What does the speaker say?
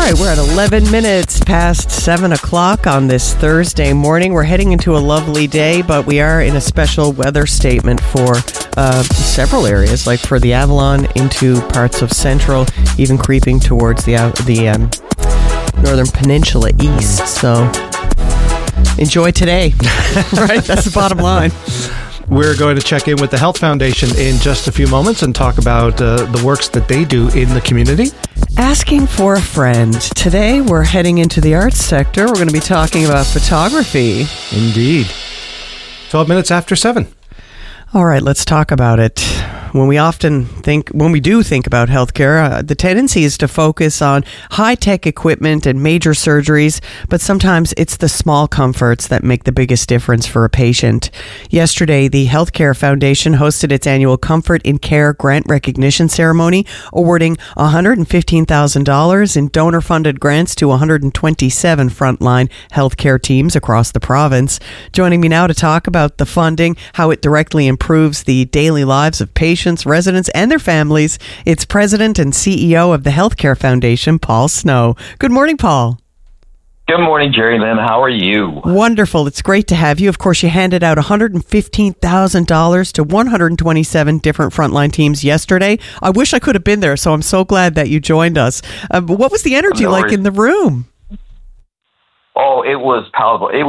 right, we're at 11 minutes past 7 o'clock on this Thursday morning. We're heading into a lovely day, but we are in a special weather statement for several areas, like for the Avalon into parts of Central, even creeping towards the Northern Peninsula east. So enjoy today, right? That's the bottom line. We're going to check in with the Health Foundation in just a few moments and talk about the works that they do in the community. Asking for a friend. Today, we're heading into the arts sector. We're going to be talking about photography. Indeed. 12 minutes after 7. All right, let's talk about it. When we do think about healthcare, the tendency is to focus on high-tech equipment and major surgeries, but sometimes it's the small comforts that make the biggest difference for a patient. Yesterday, the Healthcare Foundation hosted its annual Comfort in Care grant recognition ceremony, awarding $115,000 in donor-funded grants to 127 frontline healthcare teams across the province. Joining me now to talk about the funding, how it directly improves the daily lives of patients, residents, and their families, it's President and CEO of the Healthcare Foundation, Paul Snow. Good morning, Paul. Good morning, Jerry Lynn. How are you? Wonderful. It's great to have you. Of course, you handed out $115,000 to 127 different frontline teams yesterday. I wish I could have been there, so I'm so glad that you joined us. What was the energy like in the room? Oh, it was palpable.